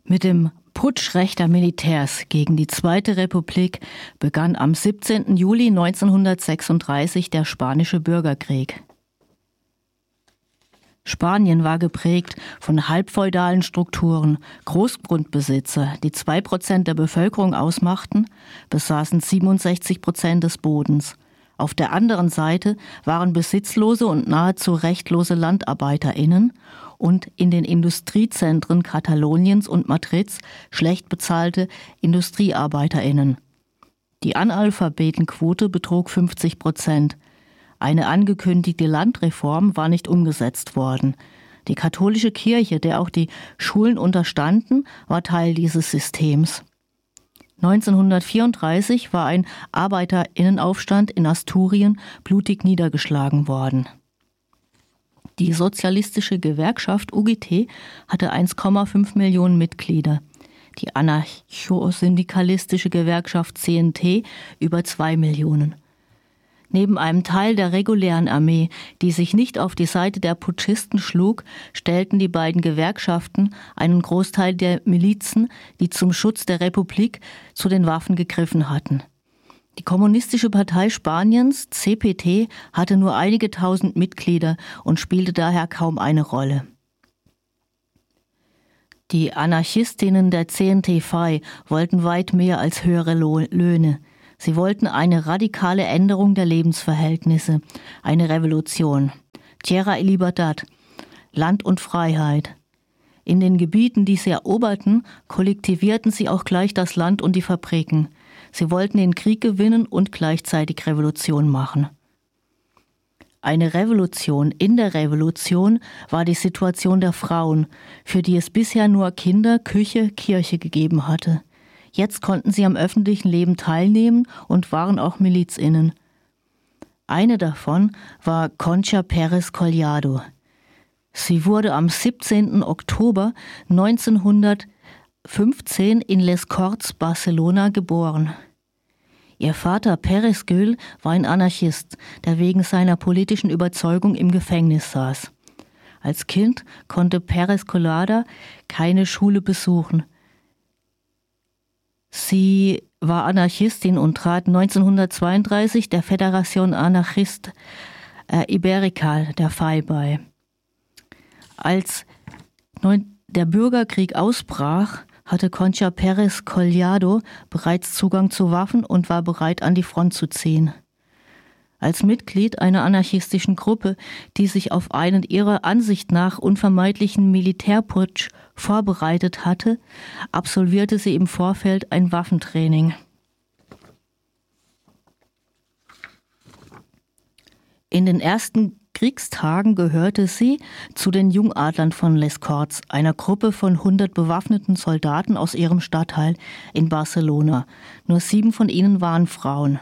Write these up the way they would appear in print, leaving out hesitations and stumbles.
Mit dem Putsch rechter Militärs gegen die Zweite Republik begann am 17. Juli 1936 der Spanische Bürgerkrieg. Spanien war geprägt von halbfeudalen Strukturen. Großgrundbesitzer, die 2% der Bevölkerung ausmachten, besaßen 67% des Bodens. Auf der anderen Seite waren besitzlose und nahezu rechtlose LandarbeiterInnen und in den Industriezentren Kataloniens und Madrids schlecht bezahlte IndustriearbeiterInnen. Die Analphabetenquote betrug 50%. Eine angekündigte Landreform war nicht umgesetzt worden. Die katholische Kirche, der auch die Schulen unterstanden, war Teil dieses Systems. 1934 war ein ArbeiterInnenaufstand in Asturien blutig niedergeschlagen worden. Die sozialistische Gewerkschaft UGT hatte 1,5 Millionen Mitglieder. Die anarcho-syndikalistische Gewerkschaft CNT über 2 Millionen. Neben einem Teil der regulären Armee, die sich nicht auf die Seite der Putschisten schlug, stellten die beiden Gewerkschaften einen Großteil der Milizen, die zum Schutz der Republik zu den Waffen gegriffen hatten. Die Kommunistische Partei Spaniens, CPT, hatte nur einige tausend Mitglieder und spielte daher kaum eine Rolle. Die Anarchistinnen der CNT-FAI wollten weit mehr als höhere Löhne. Sie wollten eine radikale Änderung der Lebensverhältnisse, eine Revolution. Tierra y Libertad, Land und Freiheit. In den Gebieten, die sie eroberten, kollektivierten sie auch gleich das Land und die Fabriken. Sie wollten den Krieg gewinnen und gleichzeitig Revolution machen. Eine Revolution in der Revolution war die Situation der Frauen, für die es bisher nur Kinder, Küche, Kirche gegeben hatte. Jetzt konnten sie am öffentlichen Leben teilnehmen und waren auch MilizInnen. Eine davon war Concha Pérez Collado. Sie wurde am 17. Oktober 1915 in Les Corts, Barcelona, geboren. Ihr Vater Pérez Gül war ein Anarchist, der wegen seiner politischen Überzeugung im Gefängnis saß. Als Kind konnte Pérez Collado keine Schule besuchen. Sie war Anarchistin und trat 1932 der Federación Anarchista Ibérica, der FAI, bei. Als der Bürgerkrieg ausbrach, hatte Concha Pérez Collado bereits Zugang zu Waffen und war bereit, an die Front zu ziehen. Als Mitglied einer anarchistischen Gruppe, die sich auf einen ihrer Ansicht nach unvermeidlichen Militärputsch vorbereitet hatte, absolvierte sie im Vorfeld ein Waffentraining. In den ersten Kriegstagen gehörte sie zu den Jungadlern von Les Corts, einer Gruppe von 100 bewaffneten Soldaten aus ihrem Stadtteil in Barcelona. Nur 7 von ihnen waren Frauen.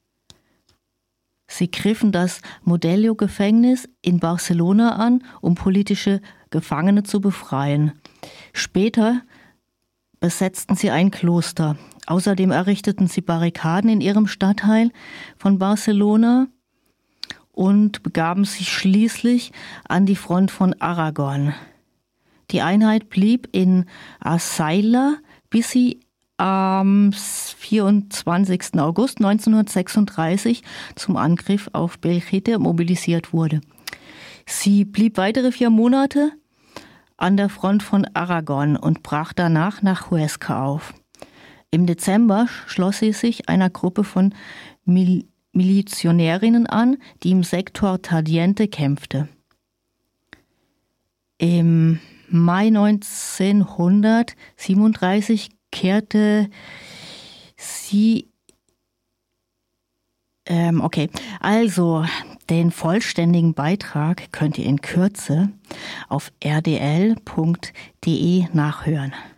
Sie griffen das Modello-Gefängnis in Barcelona an, um politische Gefangene zu befreien. Später besetzten sie ein Kloster. Außerdem errichteten sie Barrikaden in ihrem Stadtteil von Barcelona und begaben sich schließlich an die Front von Aragon. Die Einheit blieb in Azayla, bis sie am 24. August 1936 zum Angriff auf Belchite mobilisiert wurde. Sie blieb weitere 4 Monate an der Front von Aragon und brach danach nach Huesca auf. Im Dezember schloss sie sich einer Gruppe von Milizionärinnen an, die im Sektor Tadiente kämpfte. Im Mai 1937 kehrte sie den vollständigen Beitrag könnt ihr in Kürze auf rdl.de nachhören.